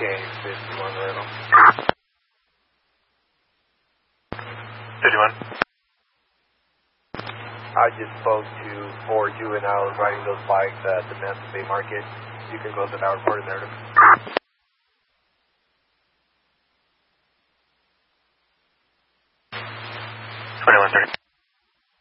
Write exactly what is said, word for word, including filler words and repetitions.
King fifty-one rental. fifty-one. I just spoke to four juveniles riding those bikes at the Memphis Bay Market. You can go to that report in there.